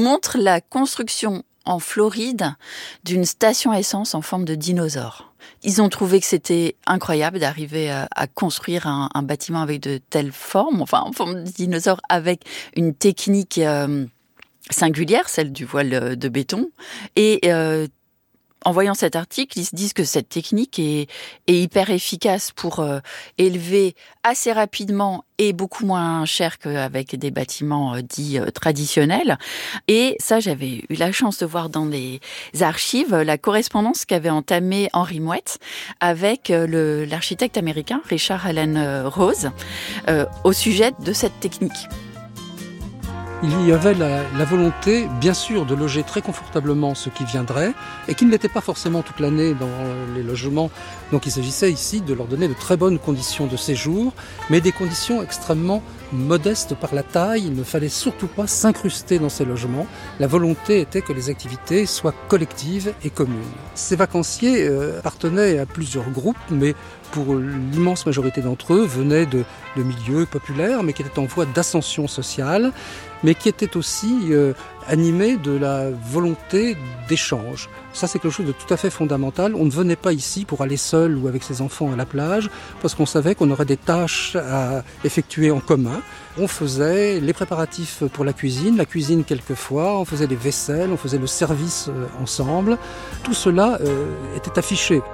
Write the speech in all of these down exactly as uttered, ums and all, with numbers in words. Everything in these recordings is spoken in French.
montre la construction en Floride d'une station essence en forme de dinosaure. Ils ont trouvé que c'était incroyable d'arriver à, à construire un, un bâtiment avec de telles formes, enfin en forme de dinosaure, avec une technique euh, singulière, celle du voile de béton. Et euh, en voyant cet article, ils se disent que cette technique est, est hyper efficace pour euh, élever assez rapidement et beaucoup moins cher qu'avec des bâtiments euh, dits euh, traditionnels. Et ça, j'avais eu la chance de voir dans les archives la correspondance qu'avait entamée Henry Mouet avec euh, le, l'architecte américain Richard Allen Rose euh, au sujet de cette technique. Il y avait la, la volonté, bien sûr, de loger très confortablement ceux qui viendraient et qui ne l'étaient pas forcément toute l'année dans les logements. Donc il s'agissait ici de leur donner de très bonnes conditions de séjour, mais des conditions extrêmement modestes par la taille. Il ne fallait surtout pas s'incruster dans ces logements. La volonté était que les activités soient collectives et communes. Ces vacanciers euh, appartenaient à plusieurs groupes, mais pour l'immense majorité d'entre eux, venaient de, de milieux populaires, mais qui étaient en voie d'ascension sociale, mais qui étaient aussi euh, animés de la volonté d'échange. Ça, c'est quelque chose de tout à fait fondamental. On ne venait pas ici pour aller seul ou avec ses enfants à la plage, parce qu'on savait qu'on aurait des tâches à effectuer en commun. On faisait les préparatifs pour la cuisine, la cuisine quelquefois, on faisait les vaisselles, on faisait le service euh, ensemble. Tout cela euh, était affiché.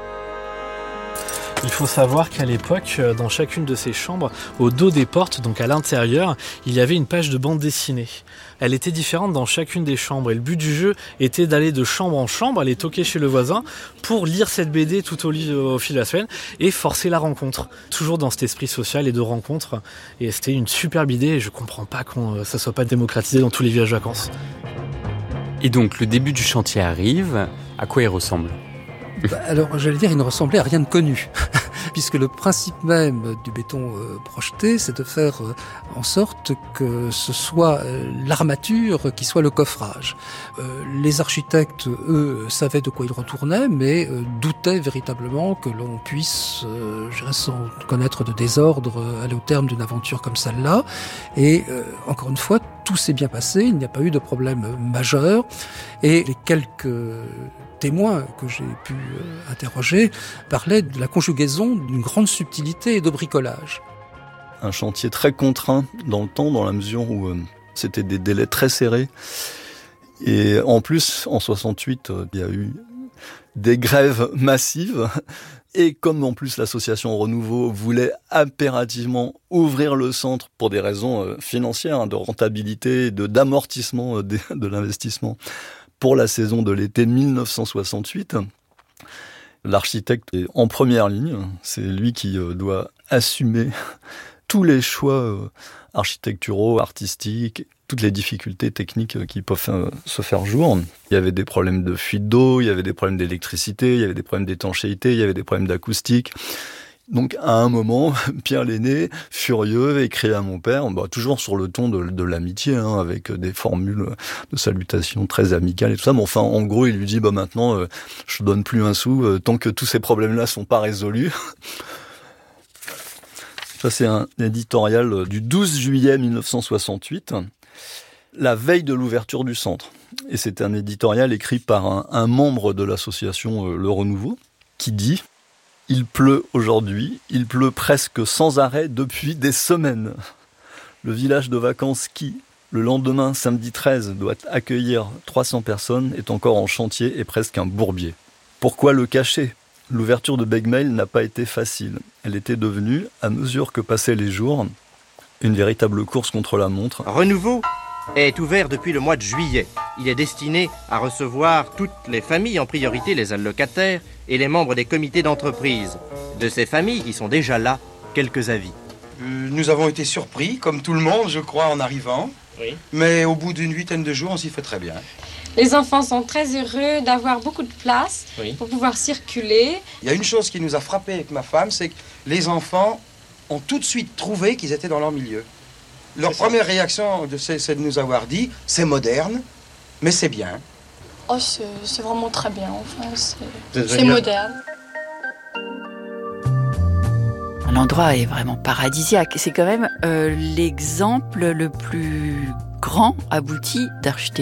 Il faut savoir qu'à l'époque, dans chacune de ces chambres, au dos des portes, donc à l'intérieur, il y avait une page de bande dessinée. Elle était différente dans chacune des chambres et le but du jeu était d'aller de chambre en chambre, aller toquer chez le voisin pour lire cette B D tout au, au fil de la semaine et forcer la rencontre. Toujours dans cet esprit social et de rencontre. Et c'était une superbe idée et je comprends pas que ça soit pas démocratisé dans tous les villages de vacances. Et donc le début du chantier arrive, à quoi il ressemble ? Bah alors, j'allais dire, il ne ressemblait à rien de connu, puisque le principe même du béton euh, projeté, c'est de faire euh, en sorte que ce soit euh, l'armature qui soit le coffrage. Euh, les architectes, eux, savaient de quoi ils retournaient, mais euh, doutaient véritablement que l'on puisse, euh, je dirais, sans connaître de désordre, euh, aller au terme d'une aventure comme celle-là. Et euh, encore une fois, tout s'est bien passé, il n'y a pas eu de problème majeur, et les quelques témoins que j'ai pu euh, interroger parlaient de la conjugaison d'une grande subtilité et de bricolage. Un chantier très contraint dans le temps, dans la mesure où euh, c'était des délais très serrés. Et en plus, en soixante-huit, euh, il y a eu des grèves massives. Et comme en plus l'association Renouveau voulait impérativement ouvrir le centre pour des raisons euh, financières, hein, de rentabilité, de, d'amortissement euh, de, de l'investissement, pour la saison de l'été dix-neuf cent soixante-huit, l'architecte est en première ligne. C'est lui qui doit assumer tous les choix architecturaux, artistiques, toutes les difficultés techniques qui peuvent se faire jour. Il y avait des problèmes de fuite d'eau, il y avait des problèmes d'électricité, il y avait des problèmes d'étanchéité, il y avait des problèmes d'acoustique. Donc, à un moment, Pierre l'aîné, furieux, écrit à mon père, bah, toujours sur le ton de, de l'amitié, hein, avec des formules de salutation très amicales et tout ça. Mais enfin, en gros, il lui dit, bah, maintenant, euh, je te donne plus un sou, euh, tant que tous ces problèmes-là sont pas résolus. Ça, c'est un éditorial du douze juillet dix-neuf cent soixante-huit, la veille de l'ouverture du centre. Et c'est un éditorial écrit par un, un membre de l'association euh, Le Renouveau, qui dit: il pleut aujourd'hui, il pleut presque sans arrêt depuis des semaines. Le village de vacances qui, le lendemain, samedi treize, doit accueillir trois cents personnes, est encore en chantier et presque un bourbier. Pourquoi le cacher ? L'ouverture de Begmail n'a pas été facile. Elle était devenue, à mesure que passaient les jours, une véritable course contre la montre. Renouveau est ouvert depuis le mois de juillet. Il est destiné à recevoir toutes les familles, en priorité les allocataires et les membres des comités d'entreprise. De ces familles qui sont déjà là, quelques avis. Euh, nous avons été surpris, comme tout le monde, je crois, en arrivant. Oui. Mais au bout d'une huitaine de jours, on s'y fait très bien. Les enfants sont très heureux d'avoir beaucoup de place, oui, pour pouvoir circuler. Il y a une chose qui nous a frappé avec ma femme, c'est que les enfants ont tout de suite trouvé qu'ils étaient dans leur milieu. Leur c'est première ça. réaction, c'est, c'est de nous avoir dit, c'est moderne, mais c'est bien. Oh, c'est, c'est vraiment très bien, enfin, c'est, c'est moderne. L'endroit est vraiment paradisiaque. C'est quand même euh, l'exemple le plus grand, abouti d'architecture